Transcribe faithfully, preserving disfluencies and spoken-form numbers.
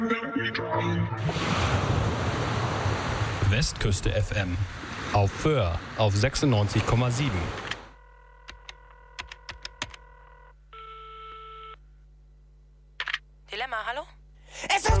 Westküste F M. Auf Föhr auf sechsundneunzig Komma sieben. Dilemma, hallo? Es ist